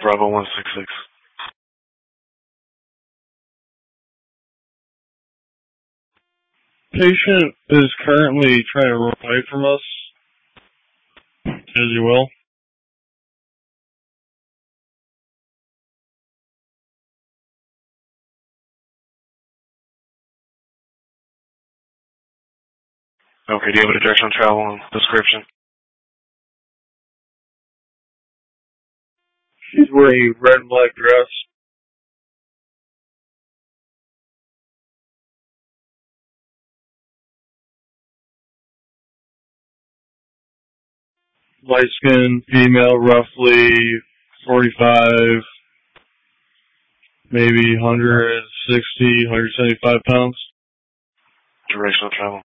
Bravo 166. Patient is currently trying to run away from us, as you will. Okay, do you have a direction of travel and description? She's wearing a red and black dress. Light-skinned female, roughly 45, maybe 160, 175 pounds. Direction of travel.